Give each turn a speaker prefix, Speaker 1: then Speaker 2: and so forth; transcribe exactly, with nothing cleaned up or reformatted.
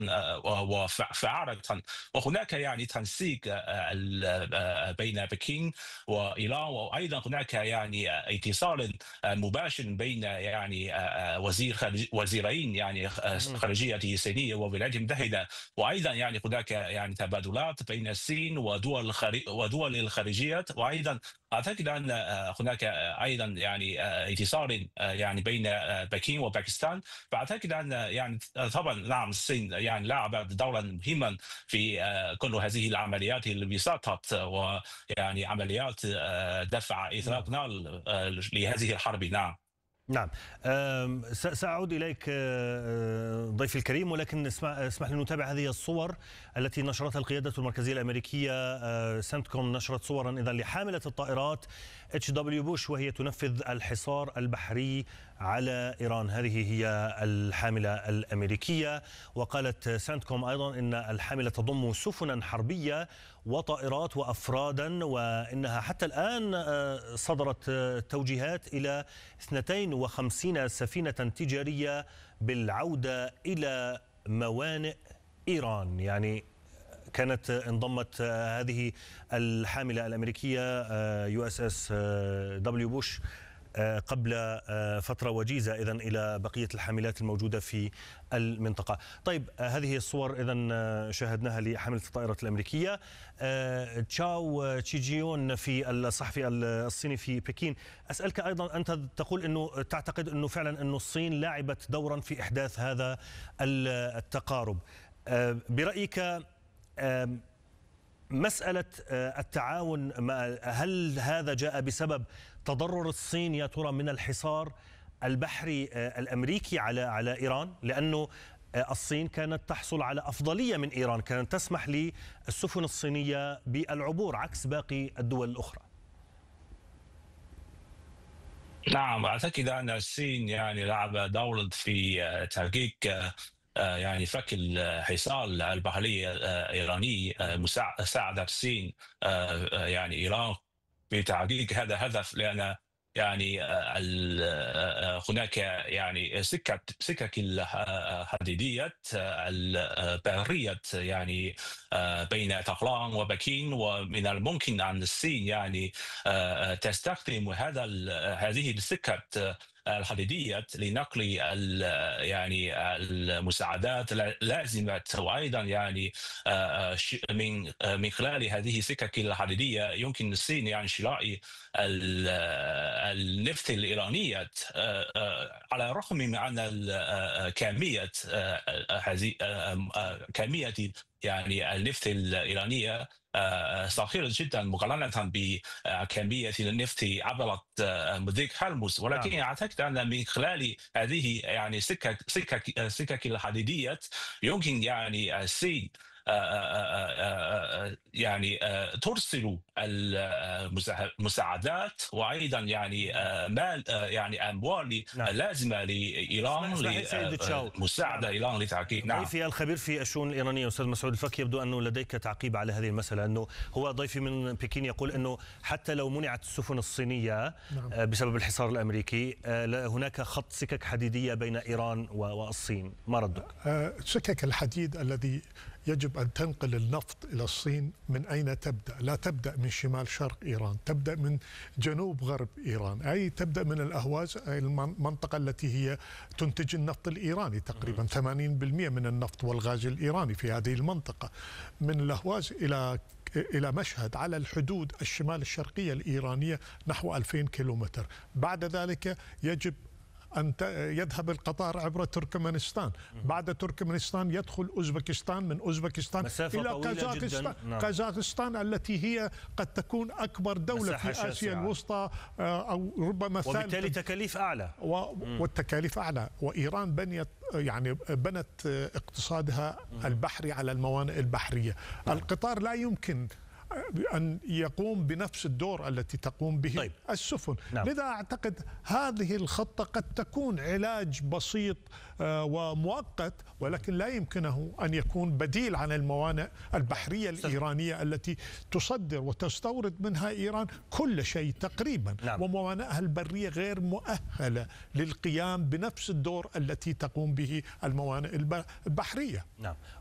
Speaker 1: وفعالة. وهناك يعني تنسيق بين بكين وإيران، وأيضا هناك يعني اتصال مباشر بين يعني وزير وزيرين يعني خارجية الصينية والولايات المتحدة، وأيضا يعني هناك يعني تبادلات بين الصين ودول ودول الخارجية، وأيضا أعتقد أن هناك أيضا يعني اتصال يعني بين بكين وباكستان. فأعتقد أن يعني طبعا نعم الصين يعني لعبت دورا مهما في كل هذه العمليات اللي وسطت ويعني عمليات دفع إطلاق نار لهذه الحرب. نعم
Speaker 2: نعم. سأعود إليك ضيفي الكريم، ولكن اسمح, اسمح لي نتابع هذه الصور التي نشرتها القيادة المركزية الأمريكية. سنتكوم نشرت صورا إذا لحاملة الطائرات اتش دبليو بوش وهي تنفذ الحصار البحري على إيران. هذه هي الحاملة الأمريكية. وقالت سنتكوم أيضا إن الحاملة تضم سفنا حربية وطائرات وأفرادا، وإنها حتى الآن صدرت توجيهات إلى اثنتين وخمسين سفينة تجارية بالعودة إلى موانئ إيران. يعني كانت انضمت هذه الحاملة الأمريكية يو اس اس دبليو بوش قبل فترة وجيزة إذن إلى بقية الحاملات الموجودة في المنطقة. طيب هذه الصور إذن شاهدناها لحاملة الطائرات الأمريكية. تشاو تشيجيون في الصحفي الصيني في بكين، أسألك أيضا، أنت تقول أنه تعتقد أنه فعلا أنه الصين لعبت دورا في إحداث هذا التقارب. برأيك مسألة التعاون، هل هذا جاء بسبب تضرر الصين يا ترى من الحصار البحري الأمريكي على على إيران؟ لأنه الصين كانت تحصل على أفضلية من إيران، كانت تسمح للسفن الصينية بالعبور عكس باقي الدول الأخرى.
Speaker 1: نعم أعتقد أن الصين يعني لعب دورا في تحقيق يعني فك الحصار البحري الإيراني، مساعدة الصين يعني إيران في تحقيق هذا الهدف، لأن يعني هناك يعني سكك سكك الحديدية البحرية يعني بين طهران وبكين، ومن الممكن أن الصين يعني تستخدم هذا هذه السكك الحديدية لنقل يعني المساعدات اللازمة، وأيضا يعني من من خلال هذه السكك الحديدية يمكن الصين يعني شراء النفط الإيرانية، على الرغم من أن كمية هذه كمية يعني النفط الإيرانية صغيرة جدا مقارنة بكمية النفط عبر مضيق هرمز، ولكن أعتقد أن من خلال هذه يعني سكك سكك سكك الحديدية يمكن يعني الصين يعني ترسل المساعدات وأيضا يعني مال يعني أموال لازمة لإيران لمساعدة إيران لتحقيق.
Speaker 2: نعم. ضيفي الخبير في الشؤون الإيرانية أستاذ مسعود الفكي، يبدو أنه لديك تعقيب على هذه المسألة، أنه هو ضيفي من بكين يقول أنه حتى لو منعت السفن الصينية نعم. بسبب الحصار الأمريكي، هناك خط سكك حديدية بين إيران والصين. ما ردك؟
Speaker 3: سكك الحديد الذي يجب أن تنقل النفط إلى الصين من أين تبدأ؟ لا تبدأ من شمال شرق إيران، تبدأ من جنوب غرب إيران، أي تبدأ من الأهواز، المنطقة التي هي تنتج النفط الإيراني. تقريبا ثمانين بالمئة من النفط والغاز الإيراني في هذه المنطقة، من الأهواز إلى إلى مشهد على الحدود الشمال الشرقية الإيرانية نحو ألفين كيلومتر. بعد ذلك يجب أن يذهب القطار عبر تركمانستان، بعد تركمانستان يدخل أوزبكستان، من أوزبكستان إلى كازاخستان. نعم. كازاخستان التي هي قد تكون أكبر دولة في آسيا شاسعة. الوسطى أو ربما ثالثة،
Speaker 2: وبالتالي تكاليف أعلى
Speaker 3: و... والتكاليف أعلى. وإيران بنيت يعني بنت اقتصادها البحري على الموانئ البحرية. نعم. القطار لا يمكن أن يقوم بنفس الدور التي تقوم به طيب. السفن. نعم. لذا أعتقد هذه الخطة قد تكون علاج بسيط ومؤقت، ولكن لا يمكنه أن يكون بديل عن الموانئ البحرية الإيرانية التي تصدر وتستورد منها إيران كل شيء تقريبا. نعم. وموانئها البرية غير مؤهلة للقيام بنفس الدور التي تقوم به الموانئ البحرية.
Speaker 2: نعم.